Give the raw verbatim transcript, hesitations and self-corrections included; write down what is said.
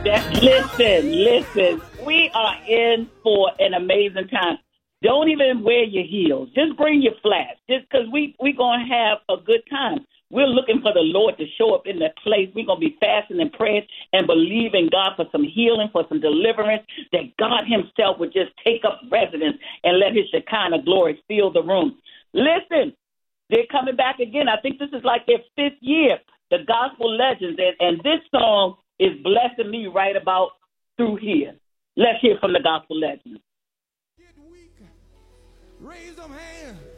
That, listen, listen. We are in for an amazing time. Don't even wear your heels. Just bring your flats. Just because we we gonna have a good time. We're looking for the Lord to show up in that place. We're gonna be fasting and praying and believing God for some healing, for some deliverance. That God Himself would just take up residence and let His Shekinah glory fill the room. Listen, they're coming back again. I think this is like their fifth year. The Gospel Legends, and, and this song is blessing me right about through here. Let's hear from the Gospel Legends. Get weak. Raise them hands.